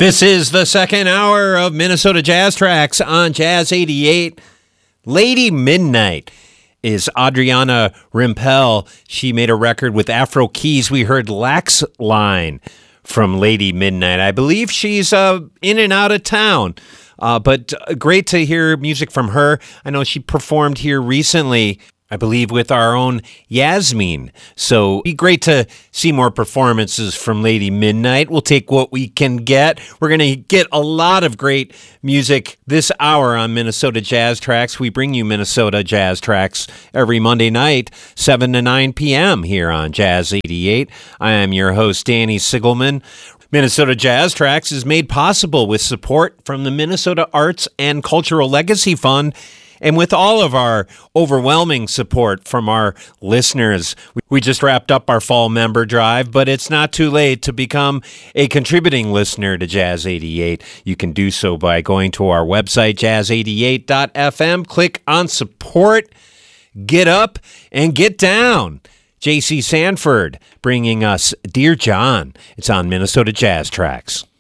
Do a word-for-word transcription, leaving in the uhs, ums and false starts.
This is the second hour of Minnesota Jazz Tracks on Jazz eighty-eight. Lady Midnight is Adriana Rimpel. She made a record with Afro Keys. We heard Lax Line from Lady Midnight. I believe she's uh, in and out of town, uh, but great to hear music from her. I know she performed here recently, I believe, with our own Yasmin. So it'd be great to see more performances from Lady Midnight. We'll take what we can get. We're going to get a lot of great music this hour on Minnesota Jazz Tracks. We bring you Minnesota Jazz Tracks every Monday night, seven to nine p.m. here on Jazz eighty-eight. I am your host, Danny Sigelman. Minnesota Jazz Tracks is made possible with support from the Minnesota Arts and Cultural Legacy Fund, and with all of our overwhelming support from our listeners. We just wrapped up our fall member drive, but it's not too late to become a contributing listener to Jazz eighty-eight. You can do so by going to our website, jazz eighty-eight dot f m, click on support, get up, and get down. J C Sanford bringing us Dear John. It's on Minnesota Jazz Tracks.